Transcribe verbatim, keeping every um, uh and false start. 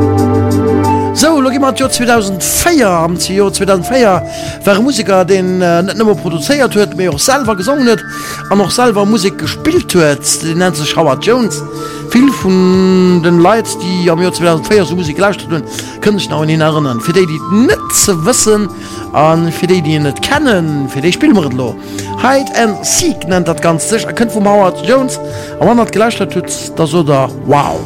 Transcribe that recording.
So, lo mat Jo zweitausendvier am Jo zweitausendvier war Musiker den äh, net nëmmer produzéiert huet, méi och selber gesungen huet, an noch selber Musik gespielt huet, den nennt sech Howard Jones. Viel vun den Leiit, die am Jo zweitausendvier so Musik gelauscht hun, können sich noch an ihn erinnern. Für die, die net ze wissen, an für die, die net kennen, für die spielmeret lo. Hide and Seek nennt dat ganz sich. Er könnt vu Howard Jones, an wann dat gelauscht hat, da so da wow.